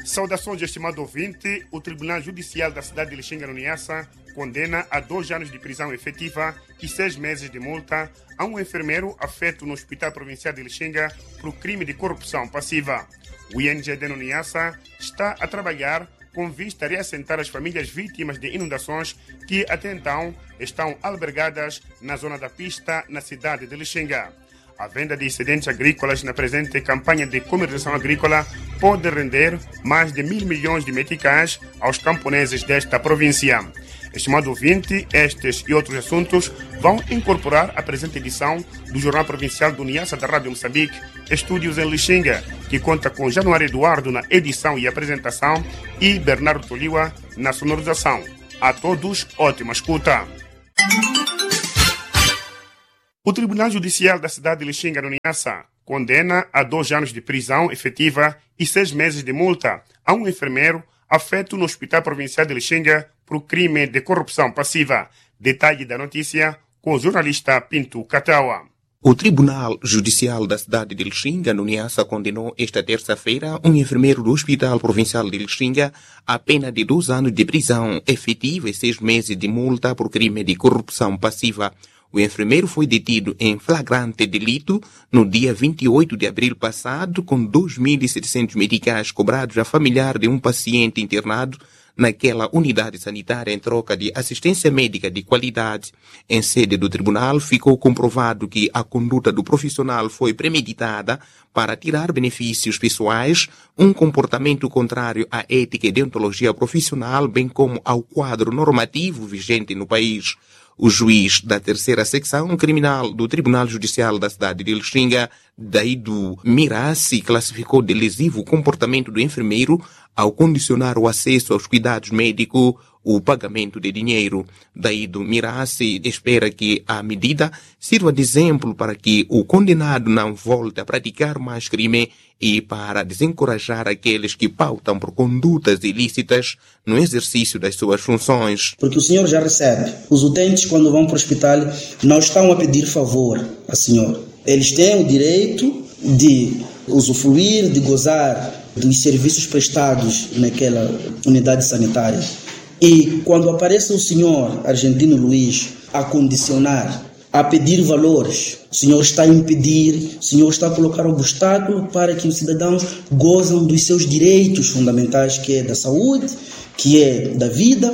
Saudações, estimado ouvinte. O Tribunal Judicial da cidade de Lixinga, no Niassa, condena a 2 anos de prisão efetiva e 6 meses de multa a um enfermeiro afeto no Hospital Provincial de Lixinga por crime de corrupção passiva. O INGD no Niassa está a trabalhar com vista a reassentar as famílias vítimas de inundações que até então estão albergadas na zona da pista, na cidade de Lixinga. A venda de excedentes agrícolas na presente campanha de comercialização agrícola pode render mais de 1.000 milhões de meticais aos camponeses desta província. Estimado ouvinte, estes e outros assuntos vão incorporar a presente edição do Jornal Provincial do Niassa da Rádio Moçambique, Estúdios em Lixinga, que conta com Januário Eduardo na edição e apresentação e Bernardo Toliwa na sonorização. A todos, ótima escuta. O Tribunal Judicial da cidade de Lixinga, no Niassa, condena a 2 anos de prisão efetiva e 6 meses de multa a um enfermeiro afeto no Hospital Provincial de Lixinga por crime de corrupção passiva. Detalhe da notícia com o jornalista Pinto Catawa. O Tribunal Judicial da cidade de Lixinga, no Niassa, condenou esta terça-feira um enfermeiro do Hospital Provincial de Lixinga a pena de 2 anos de prisão efetiva e 6 meses de multa por crime de corrupção passiva. O enfermeiro foi detido em flagrante delito no dia 28 de abril passado, com 2.700 meticais cobrados a familiar de um paciente internado naquela unidade sanitária em troca de assistência médica de qualidade. Em sede do tribunal, ficou comprovado que a conduta do profissional foi premeditada para tirar benefícios pessoais, um comportamento contrário à ética e deontologia profissional, bem como ao quadro normativo vigente no país. O juiz da 3ª secção criminal do Tribunal Judicial da cidade de Lixinga, Daido Mirassi, classificou de lesivo o comportamento do enfermeiro ao condicionar o acesso aos cuidados médicos, o pagamento de dinheiro. Daido Mirassi espera que a medida sirva de exemplo para que o condenado não volte a praticar mais crime e para desencorajar aqueles que pautam por condutas ilícitas no exercício das suas funções. Porque o senhor já recebe. Os utentes, quando vão para o hospital, não estão a pedir favor ao senhor. Eles têm o direito de usufruir, de gozar dos serviços prestados naquela unidade sanitária. E quando aparece o senhor Argentino Luiz a condicionar, a pedir valores, o senhor está a impedir, o senhor está a colocar obstáculo para que os cidadãos gozem dos seus direitos fundamentais, que é da saúde, que é da vida,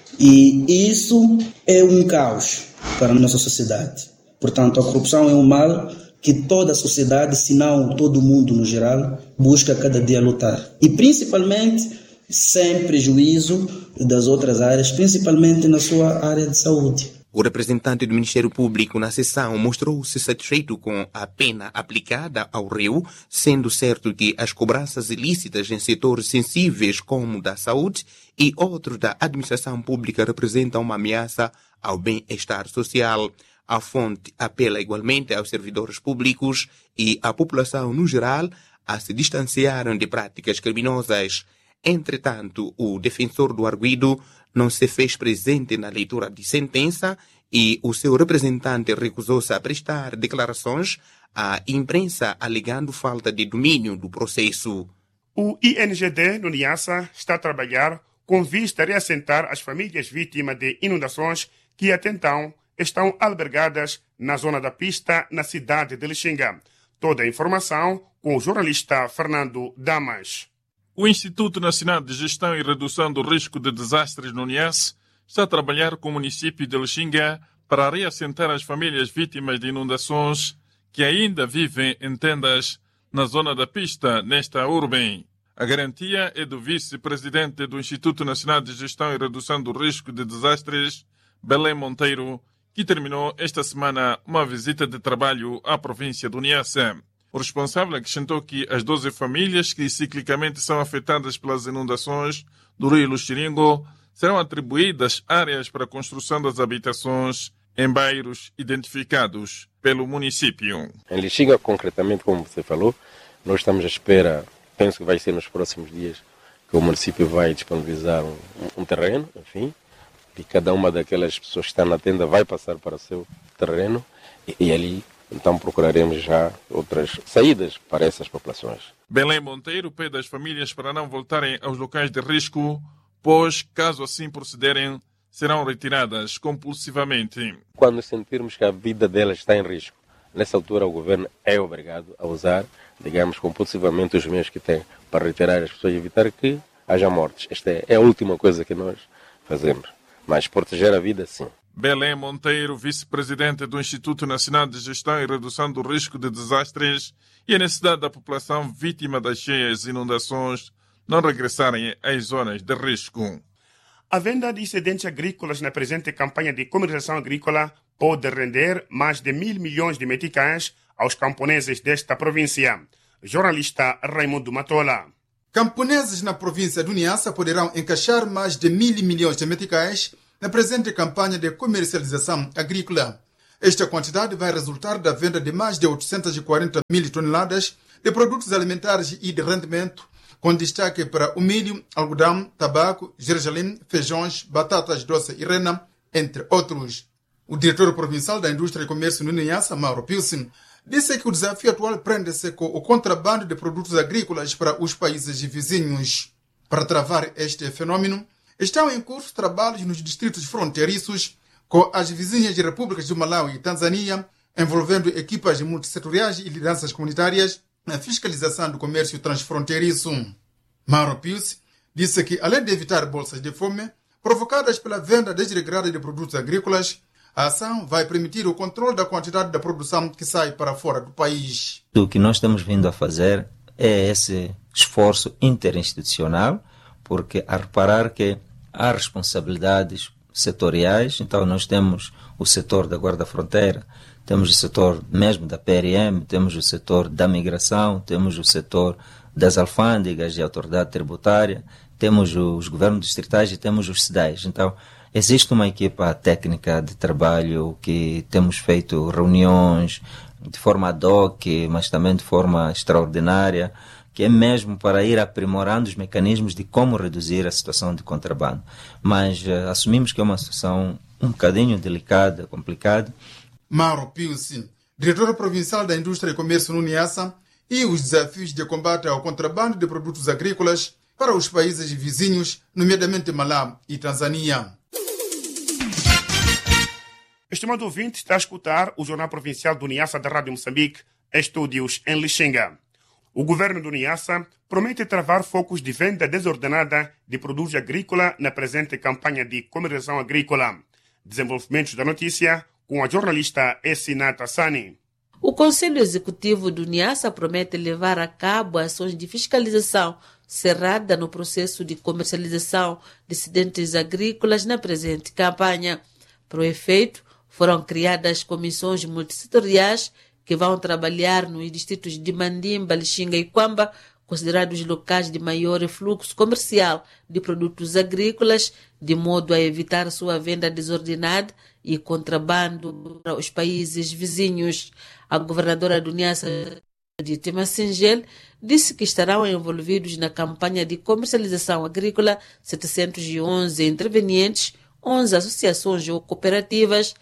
e isso é um caos para a nossa sociedade. Portanto, a corrupção é um mal que toda a sociedade, se não todo mundo no geral, busca cada dia lutar. E principalmente, sem prejuízo das outras áreas, principalmente na sua área de saúde. O representante do Ministério Público na sessão mostrou-se satisfeito com a pena aplicada ao réu, sendo certo que as cobranças ilícitas em setores sensíveis como da saúde e outros da administração pública representam uma ameaça ao bem-estar social. A fonte apela igualmente aos servidores públicos e à população no geral a se distanciarem de práticas criminosas. Entretanto, o defensor do arguido não se fez presente na leitura de sentença e o seu representante recusou-se a prestar declarações à imprensa alegando falta de domínio do processo. O INGD no Niassa está a trabalhar com vista a reassentar as famílias vítimas de inundações que até então estão albergadas na zona da pista, na cidade de Lixinga. Toda a informação com o jornalista Fernando Damas. O Instituto Nacional de Gestão e Redução do Risco de Desastres no Niassa está a trabalhar com o município de Lixinga para reassentar as famílias vítimas de inundações que ainda vivem em tendas na zona da pista, nesta urbe. A garantia é do vice-presidente do Instituto Nacional de Gestão e Redução do Risco de Desastres, Belém Monteiro, que terminou esta semana uma visita de trabalho à província do Niassa. O responsável acrescentou que as 12 famílias que ciclicamente são afetadas pelas inundações do rio Luxiringo serão atribuídas áreas para a construção das habitações em bairros identificados pelo município. Em Lixinga, concretamente, como você falou, nós estamos à espera, penso que vai ser nos próximos dias, que o município vai disponibilizar um terreno, enfim, e cada uma daquelas pessoas que estão na tenda vai passar para o seu terreno e ali então procuraremos já outras saídas para essas populações. Belém Monteiro pede às famílias para não voltarem aos locais de risco, pois, caso assim procederem, serão retiradas compulsivamente. Quando sentirmos que a vida delas está em risco, nessa altura o governo é obrigado a usar, digamos, compulsivamente os meios que tem para retirar as pessoas e evitar que haja mortes. Esta é a última coisa que nós fazemos. Mas proteger a vida, sim. Belém Monteiro, vice-presidente do Instituto Nacional de Gestão e Redução do Risco de Desastres, e a necessidade da população vítima das cheias e inundações não regressarem às zonas de risco. A venda de excedentes agrícolas na presente campanha de comercialização agrícola pode render mais de 1.000 milhões de meticais aos camponeses desta província. Jornalista Raimundo Matola. Camponeses na província de Niassa poderão encaixar mais de 1.000 milhões de meticais na presente campanha de comercialização agrícola. Esta quantidade vai resultar da venda de mais de 840 mil toneladas de produtos alimentares e de rendimento, com destaque para o milho, algodão, tabaco, gergelim, feijões, batatas doces e rena, entre outros. O diretor provincial da Indústria e Comércio no Niassa, Mauro Pilsen, disse que o desafio atual prende-se com o contrabando de produtos agrícolas para os países vizinhos. Para travar este fenômeno, estão em curso trabalhos nos distritos fronteiriços com as vizinhas repúblicas de Malawi e Tanzânia, envolvendo equipas multissetoriais e lideranças comunitárias na fiscalização do comércio transfronteiriço. Mauro Pius disse que, além de evitar bolsas de fome provocadas pela venda desregrada de produtos agrícolas, a ação vai permitir o controle da quantidade da produção que sai para fora do país. O que nós estamos vindo a fazer é esse esforço interinstitucional, porque a reparar que há responsabilidades setoriais, então nós temos o setor da guarda-fronteira, temos o setor mesmo da PRM, temos o setor da migração, temos o setor das alfândegas e autoridade tributária, temos os governos distritais e temos os CIDAIs. Então, existe uma equipa técnica de trabalho que temos feito reuniões de forma ad hoc, mas também de forma extraordinária, que é mesmo para ir aprimorando os mecanismos de como reduzir a situação de contrabando. Mas assumimos que é uma situação um bocadinho delicada, complicada. Mauro Pilsen, diretor provincial da Indústria e Comércio no Niassa, e os desafios de combate ao contrabando de produtos agrícolas para os países vizinhos, nomeadamente Malawi e Tanzânia. Estimado ouvinte, está a escutar o Jornal Provincial do Niassa da Rádio Moçambique, estúdios em Lixinga. O governo do Niassa promete travar focos de venda desordenada de produtos agrícolas na presente campanha de comercialização agrícola. Desenvolvimentos da notícia com a jornalista Essinata Sani. O Conselho Executivo do Niassa promete levar a cabo ações de fiscalização cerrada no processo de comercialização de excedentes agrícolas na presente campanha. Para o efeito, foram criadas comissões multissetoriais que vão trabalhar nos distritos de Mandimba, Lixinga e Quamba, considerados locais de maior fluxo comercial de produtos agrícolas, de modo a evitar sua venda desordenada e contrabando para os países vizinhos. A governadora do Niassa, Ditima Singel, disse que estarão envolvidos na campanha de comercialização agrícola 711 intervenientes, 11 associações ou cooperativas,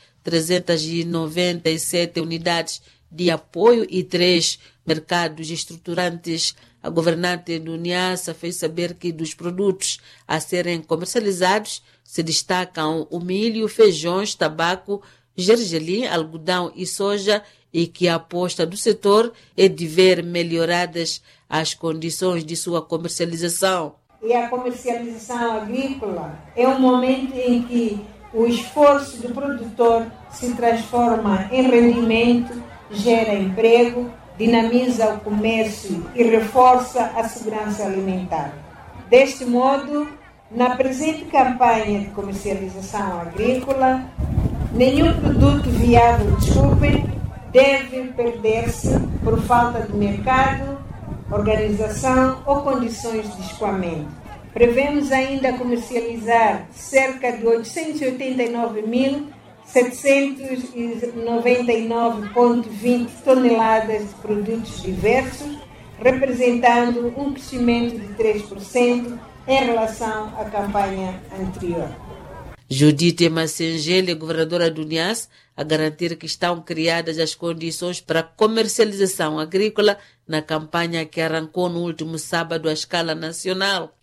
397 unidades de apoio e 3 mercados estruturantes. A governante do Niassa fez saber que dos produtos a serem comercializados se destacam o milho, feijões, tabaco, gergelim, algodão e soja, e que a aposta do setor é de ver melhoradas as condições de sua comercialização. E a comercialização agrícola é um momento em que o esforço do produtor se transforma em rendimento, gera emprego, dinamiza o comércio e reforça a segurança alimentar. Deste modo, na presente campanha de comercialização agrícola, nenhum produto viável, deve perder-se por falta de mercado, organização ou condições de escoamento. Prevemos ainda comercializar cerca de 889.799,20 toneladas de produtos diversos, representando um crescimento de 3% em relação à campanha anterior. Judite Massengele, governadora do Niassa, a garantir que estão criadas as condições para a comercialização agrícola na campanha que arrancou no último sábado à escala nacional.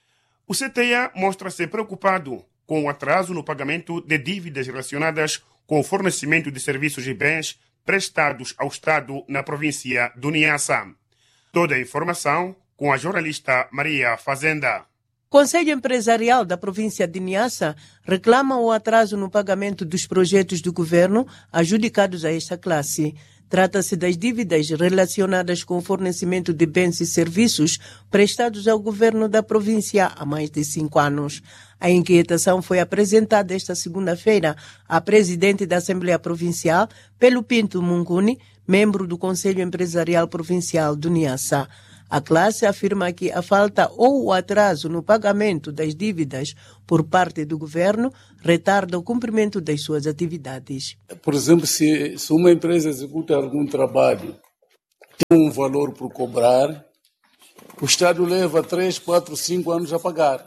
O CTA mostra-se preocupado com o atraso no pagamento de dívidas relacionadas com o fornecimento de serviços e bens prestados ao Estado na província do Niassa. Toda a informação com a jornalista Maria Fazenda. O Conselho Empresarial da província de Niassa reclama o atraso no pagamento dos projetos do governo adjudicados a esta classe. Trata-se das dívidas relacionadas com o fornecimento de bens e serviços prestados ao governo da província há mais de 5 anos. A inquietação foi apresentada esta segunda-feira à presidente da Assembleia Provincial, Pelo Pinto Munguni, membro do Conselho Empresarial Provincial do Niassa. A classe afirma que a falta ou o atraso no pagamento das dívidas por parte do governo retarda o cumprimento das suas atividades. Por exemplo, se uma empresa executa algum trabalho, tem um valor por cobrar, o Estado leva 3, 4, 5 anos a pagar.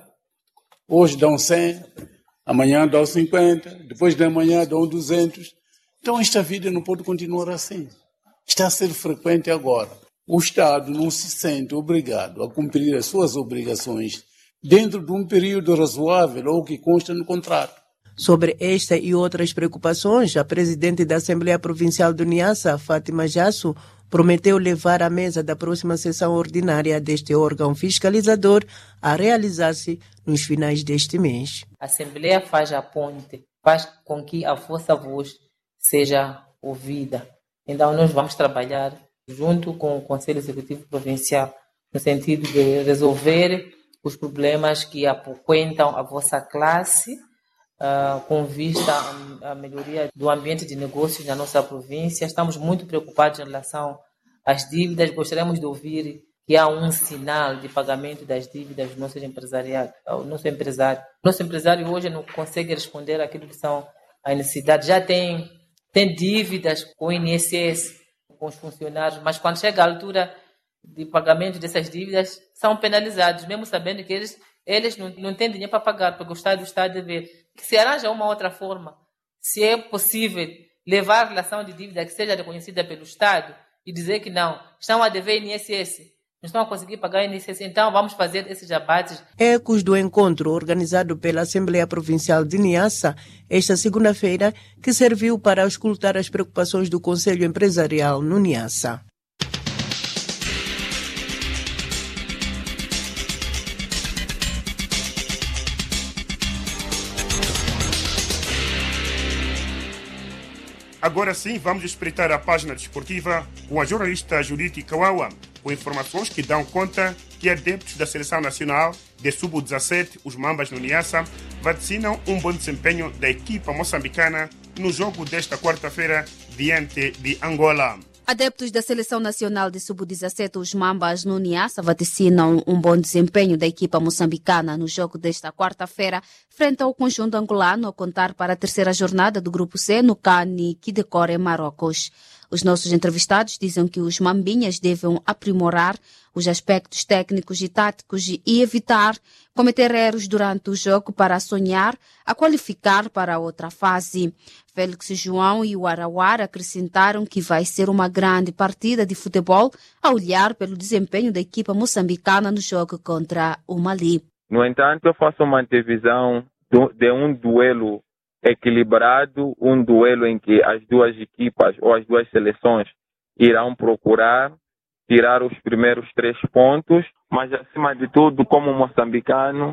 Hoje dão 100, amanhã dão 50, depois de amanhã dão 200. Então esta vida não pode continuar assim. Está a ser frequente agora. O Estado não se sente obrigado a cumprir as suas obrigações dentro de um período razoável ou que consta no contrato. Sobre esta e outras preocupações, a presidente da Assembleia Provincial do Niassa, Fátima Jasso, prometeu levar à mesa da próxima sessão ordinária deste órgão fiscalizador a realizar-se nos finais deste mês. A Assembleia faz a ponte, faz com que a vossa voz seja ouvida. Então nós vamos trabalhar junto com o Conselho Executivo Provincial, no sentido de resolver os problemas que apoquentam a vossa classe, com vista à melhoria do ambiente de negócios na nossa província. Estamos muito preocupados em relação às dívidas. Gostaríamos de ouvir que há um sinal de pagamento das dívidas do nosso empresariado. O nosso empresário hoje não consegue responder àquilo que são as necessidades. Já tem dívidas com o INSS, com os funcionários, mas quando chega a altura de pagamento dessas dívidas, são penalizados, mesmo sabendo que eles não têm dinheiro para pagar, porque o Estado está a dever. Que se arranja uma outra forma, se é possível levar a relação de dívida que seja reconhecida pelo Estado e dizer que não, estão a dever INSS, não estão a conseguir pagar INSS, então vamos fazer esses abates. Ecos do encontro organizado pela Assembleia Provincial de Niassa esta segunda-feira, que serviu para auscultar as preocupações do Conselho Empresarial no Niassa. Agora sim, vamos espreitar a página desportiva com a jornalista Judite Kawawa, com informações que dão conta que adeptos da Seleção Nacional de Sub-17, os Mambas no Niassa, vaticinam um bom desempenho da equipa moçambicana no jogo desta quarta-feira diante de Angola. Adeptos da Seleção Nacional de Sub-17, os Mambas no Niassa, vaticinam um bom desempenho da equipa moçambicana no jogo desta quarta-feira, frente ao conjunto angolano, a contar para a terceira jornada do Grupo C no CAN que decorre em Marrocos. Os nossos entrevistados dizem que os mambinhas devem aprimorar os aspectos técnicos e táticos e evitar cometer erros durante o jogo para sonhar a qualificar para a outra fase. Félix João e o Arauara acrescentaram que vai ser uma grande partida de futebol a olhar pelo desempenho da equipa moçambicana no jogo contra o Mali. No entanto, eu faço uma antevisão de um duelo equilibrado, um duelo em que as duas equipas ou as duas seleções irão procurar tirar os primeiros 3 pontos, mas acima de tudo, como moçambicano,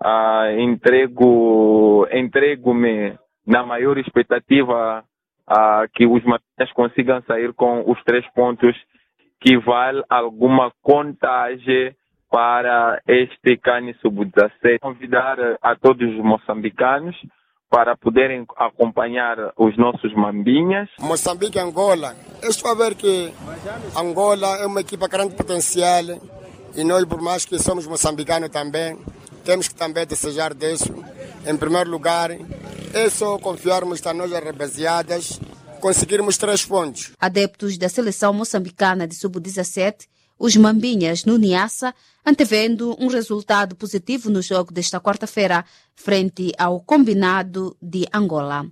entrego-me na maior expectativa que os mambinhas consigam sair com os 3 pontos, que vale alguma contagem para este CAN Sub-17. Convidar a todos os moçambicanos para poderem acompanhar os nossos mambinhas. Moçambique e Angola. Eu estou a ver que Angola é uma equipa grande potencial e nós, por mais que somos moçambicanos também, temos que também desejar disso. Em primeiro lugar, é só confiarmos a nós, rapaziadas, conseguirmos 3 pontos. Adeptos da seleção moçambicana de Sub-17, os Mambinhas no Niassa, antevendo um resultado positivo no jogo desta quarta-feira, frente ao Combinado de Angola.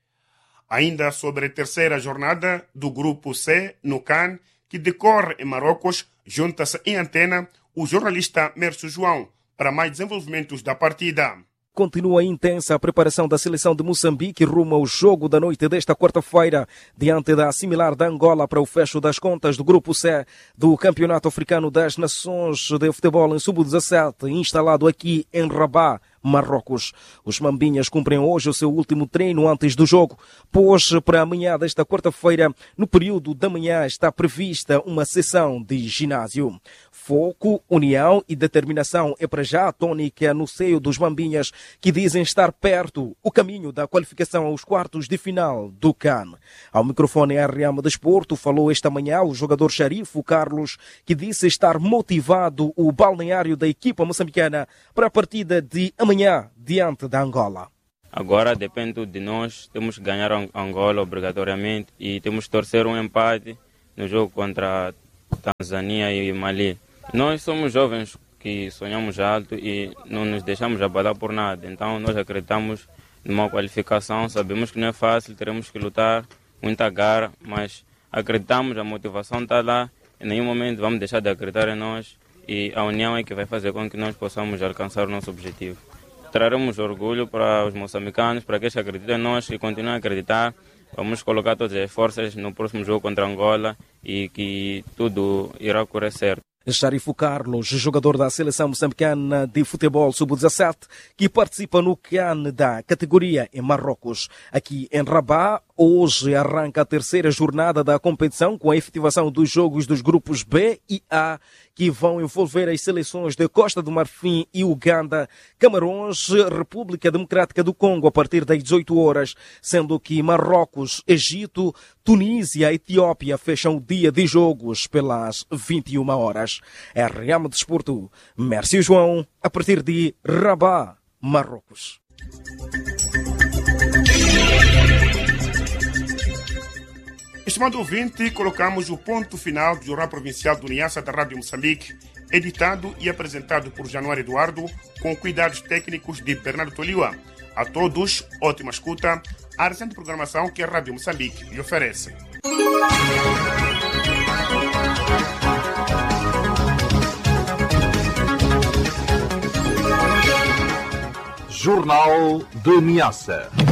Ainda sobre a terceira jornada do Grupo C no CAN, que decorre em Marrocos, junta-se em antena o jornalista Mércio João para mais desenvolvimentos da partida. Continua intensa a preparação da seleção de Moçambique rumo ao jogo da noite desta quarta-feira, diante da similar da Angola para o fecho das contas do Grupo C do Campeonato Africano das Nações de Futebol em Sub-17, instalado aqui em Rabat, Marrocos. Os Mambinhas cumprem hoje o seu último treino antes do jogo, pois para amanhã desta quarta-feira, no período da manhã, está prevista uma sessão de ginásio. Foco, união e determinação é para já a tônica no seio dos Mambinhas, que dizem estar perto o caminho da qualificação aos quartos de final do CAN. Ao microfone RM Desporto falou esta manhã o jogador Sharifo Carlos, que disse estar motivado o balneário da equipa moçambicana para a partida de amanhã diante da Angola. Agora depende de nós, temos que ganhar a Angola obrigatoriamente e temos que torcer um empate no jogo contra a Tanzânia e Mali. Nós somos jovens que sonhamos alto e não nos deixamos abalar por nada. Então nós acreditamos numa qualificação, sabemos que não é fácil, teremos que lutar, muita garra, mas acreditamos, a motivação está lá, em nenhum momento vamos deixar de acreditar em nós e a união é que vai fazer com que nós possamos alcançar o nosso objetivo. Traremos orgulho para os moçambicanos, para aqueles que acreditam em nós e continuam a acreditar. Vamos colocar todas as forças no próximo jogo contra Angola e que tudo irá correr certo. Sharifo Carlos, jogador da seleção moçambicana de futebol sub-17, que participa no CAN da categoria em Marrocos. Aqui em Rabat, hoje arranca a terceira jornada da competição com a efetivação dos jogos dos grupos B e A, que vão envolver as seleções de Costa do Marfim e Uganda, Camarões, República Democrática do Congo a partir das 18 horas, sendo que Marrocos, Egito, Tunísia e Etiópia fecham o dia de jogos pelas 21 horas. RM Desporto, Mércio João, a partir de Rabat, Marrocos. Estimado ouvinte, colocamos o ponto final do Jornal Provincial do Niassa da Rádio Moçambique, editado e apresentado por Januário Eduardo, com cuidados técnicos de Bernardo Toliua. A todos, ótima escuta, a recente programação que a Rádio Moçambique lhe oferece. Jornal de Niassa.